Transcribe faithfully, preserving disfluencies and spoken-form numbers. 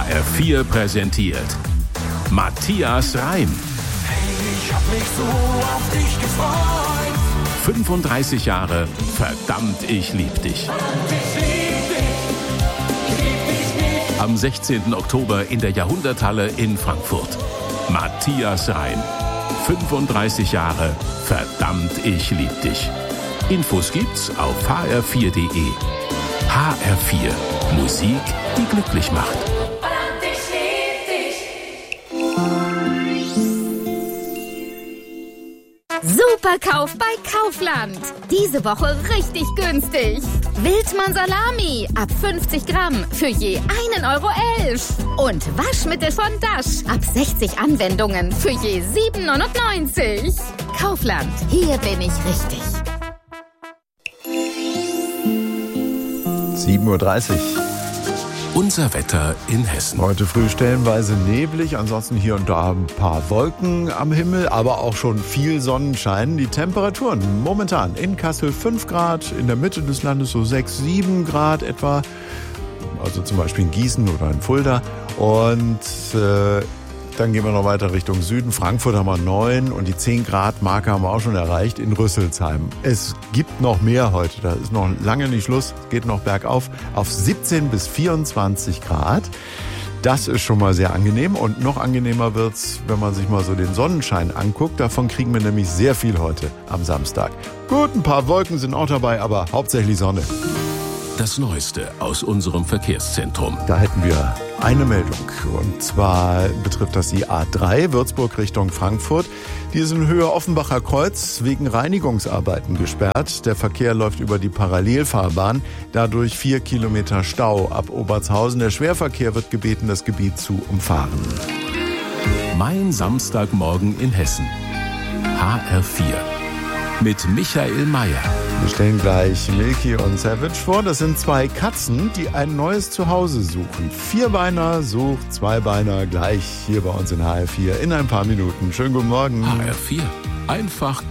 R vier präsentiert Matthias Reim. Hey, ich hab mich so auf dich gefreut. fünfunddreißig Jahre, verdammt, ich lieb dich. Verdammt, ich lieb dich. Ich lieb dich nicht. Am sechzehnten Oktober in der Jahrhunderthalle in Frankfurt. Matthias Reim. fünfunddreißig Jahre, verdammt, ich lieb dich. Infos gibt's auf h r vier punkt d e. H R vier. Musik, die glücklich macht. Verdammt, ich lieb dich. Superkauf bei Kaufland. Diese Woche richtig günstig. Wildmann Salami ab fünfzig Gramm für je einen Euro elf. Und Waschmittel von Dash ab sechzig Anwendungen für je sieben neunundneunzig. Kaufland, hier bin ich richtig. sieben Uhr dreißig. Unser Wetter in Hessen. Heute früh stellenweise neblig, ansonsten hier und da ein paar Wolken am Himmel, aber auch schon viel Sonnenschein. Die Temperaturen momentan in Kassel fünf Grad, in der Mitte des Landes so sechs, sieben Grad etwa. Also zum Beispiel in Gießen oder in Fulda. Und äh, dann gehen wir noch weiter Richtung Süden. Frankfurt haben wir neun und die zehn Grad Marke haben wir auch schon erreicht in Rüsselsheim. Es gibt noch mehr heute, da ist noch lange nicht Schluss, es geht noch bergauf auf siebzehn bis vierundzwanzig Grad. Das ist schon mal sehr angenehm und noch angenehmer wird's, wenn man sich mal so den Sonnenschein anguckt. Davon kriegen wir nämlich sehr viel heute am Samstag. Gut, ein paar Wolken sind auch dabei, aber hauptsächlich Sonne. Das Neueste aus unserem Verkehrszentrum. Da hätten wir eine Meldung. Und zwar betrifft das die A drei, Würzburg Richtung Frankfurt. Die ist in Höhe Offenbacher Kreuz wegen Reinigungsarbeiten gesperrt. Der Verkehr läuft über die Parallelfahrbahn. Dadurch vier Kilometer Stau ab Obertshausen. Der Schwerverkehr wird gebeten, das Gebiet zu umfahren. Mein Samstagmorgen in Hessen. H R vier. Mit Michael Mayer. Wir stellen gleich Milky und Savage vor. Das sind zwei Katzen, die ein neues Zuhause suchen. Vierbeiner sucht Zweibeiner gleich hier bei uns in H R vier in ein paar Minuten. Schönen guten Morgen. H R vier. Einfach